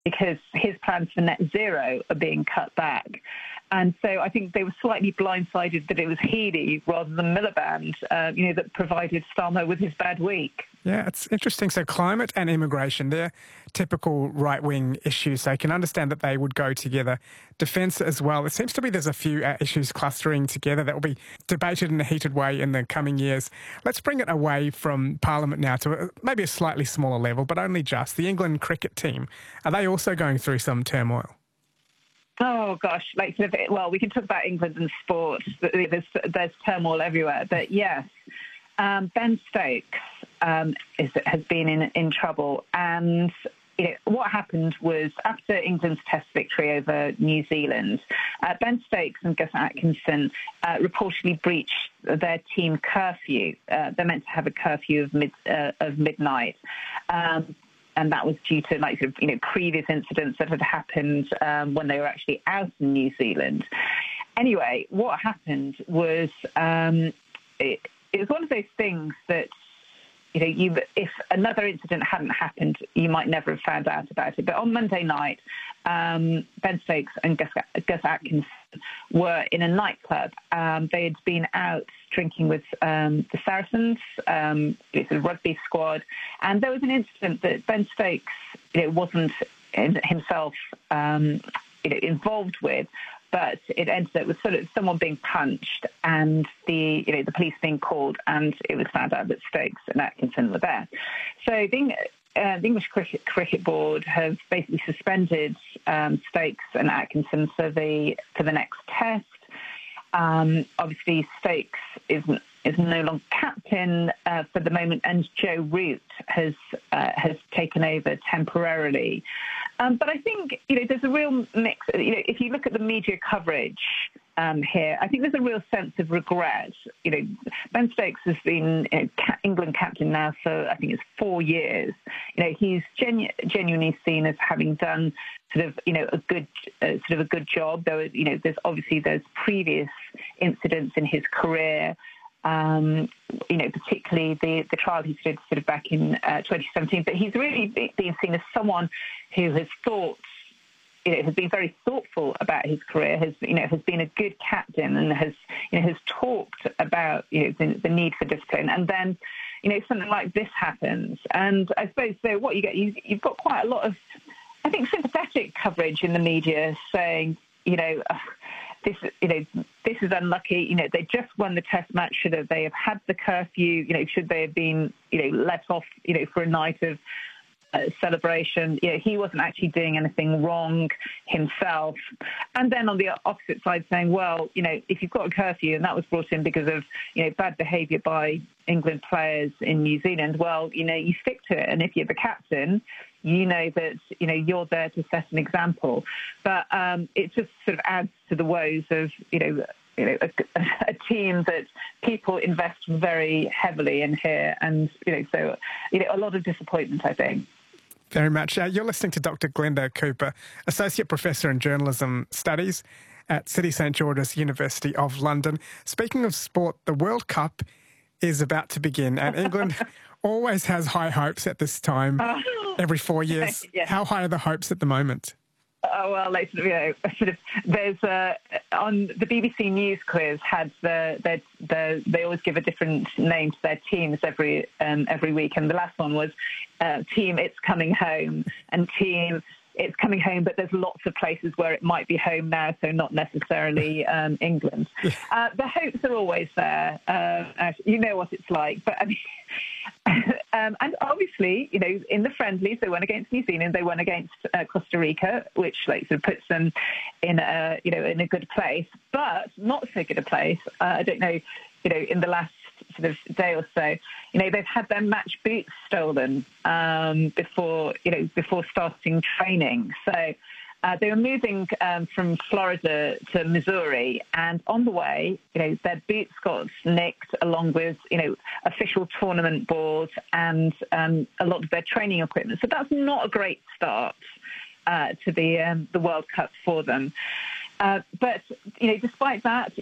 because his plans for net zero are being cut back. And so I think they were slightly blindsided that it was Healey rather than Miliband, that provided Starmer with his bad week. Yeah, it's interesting. So climate and immigration, they're typical right-wing issues. So I can understand that they would go together. Defence as well. It seems to be there's a few issues clustering together that will be debated in a heated way in the coming years. Let's bring it away from Parliament now to maybe a slightly smaller level, but only just. The England cricket team, are they also going through some turmoil? Oh, gosh. We can talk about England and sport. There's turmoil everywhere. But yes, Ben Stokes has been in trouble. And what happened was after England's Test victory over New Zealand, Ben Stokes and Gus Atkinson reportedly breached their team curfew. They're meant to have a curfew of midnight. And that was due to previous incidents that had happened when they were actually out in New Zealand. Anyway, what happened was it was one of those things that if another incident hadn't happened, you might never have found out about it. But on Monday night, Ben Stokes and Gus Atkinson were in a nightclub. They had been out drinking with the Saracens, it's a rugby squad, and there was an incident that Ben Stokes wasn't himself involved with, but it ended up with sort of someone being punched and the police being called, and it was found out that Stokes and Atkinson were there. So the English Cricket Board have basically suspended Stokes and Atkinson for the next test. Obviously, Stokes is no longer captain for the moment, and Joe Root has taken over temporarily. But I think there's a real mix. If you look at the media coverage here, I think there's a real sense of regret. Ben Stokes has been England captain now for I think it's 4 years. He's genuinely seen as having done a good job. There's previous incidents in his career. Particularly the trial he stood back in 2017. But he's really been seen as someone who has has been very thoughtful about his career, has been a good captain, and has talked about the need for discipline. And then something like this happens, and I suppose so. What you get, you've got quite a lot of, I think, sympathetic coverage in the media saying, this is unlucky. They just won the Test match. Should they have had the curfew? Should they have been, let off, for a night of celebration? He wasn't actually doing anything wrong himself. And then on the opposite side saying, well, if you've got a curfew and that was brought in because of, bad behaviour by England players in New Zealand, well, you stick to it. And if you're the captain, that, you're there to set an example. But it just sort of adds to the woes of, a team that people invest very heavily in here. And, so, a lot of disappointment, I think. Very much. You're listening to Dr. Glenda Cooper, Associate Professor in Journalism Studies at City St George's University of London. Speaking of sport, the World Cup is about to begin, and England always has high hopes at this time every 4 years. Yes. How high are the hopes at the moment? Oh, well, there's on the BBC News quiz they always give a different name to their teams every week, and the last one was Team It's Coming Home and Team It's Coming Home, but there's lots of places where it might be home now, so not necessarily England. The hopes are always there. You know what it's like, but I mean. And obviously, in the friendlies, they won against New Zealand, they won against Costa Rica, which sort of puts them in in a good place, but not so good a place. I don't know, in the last sort of day or so, they've had their match boots stolen before starting training. So they were moving from Florida to Missouri, and on the way, their boots got nicked, along with, official tournament boards and a lot of their training equipment. So that's not a great start to the World Cup for them. But despite that,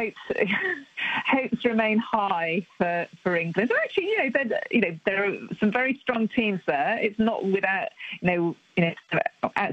hopes remain high for England. So actually, there are some very strong teams there. It's not without